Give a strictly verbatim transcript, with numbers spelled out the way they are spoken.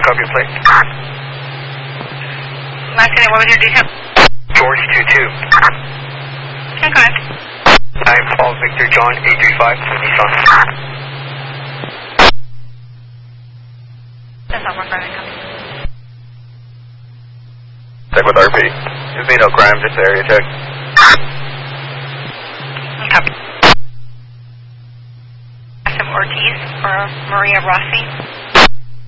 copy your plate? Last name, what was your detail? George two two. Okay, go ahead. nine Paul Victor John eight three five for Nissan. Does not work on it. Check with R P. There's been no crime, just area check. Okay. Some Ortiz for Maria Rossi.